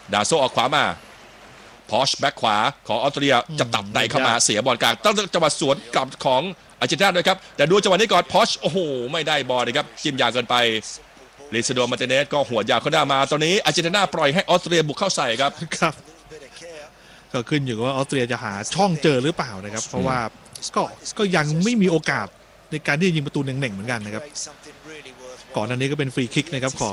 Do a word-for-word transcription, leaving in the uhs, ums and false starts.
ดาโซออกขวามาพอชแบ็คขวาของออสเตรเลียจะตับในเข้ามาเสียบอลกลางต้องจังหวะสวนกลับของอาร์เจนตินาด้วยครับแต่ดูจังหวะนี้ก่อนพอชโอ้โหไม่ได้บอลนะครับจิ้มยาวเกินไปลิซาโดมาร์ติเนสก็หัวยาวเข้าหน้ามาตอนนี้อาร์เจนตินาปล่อยให้ออสเตรเลียบุกเข้าใส่ครับครับก็ขึ้นอยู่ว่าออสเตรเลียจะหาช่องเจอหรือเปล่านะครับเพราะว่าก็ก็ยังไม่มีโอกาสในการที่จะยิงประตูเน่งๆเหมือนกันนะครับก่อนหน้านี้ก็เป็นฟรีคิกนะครับของ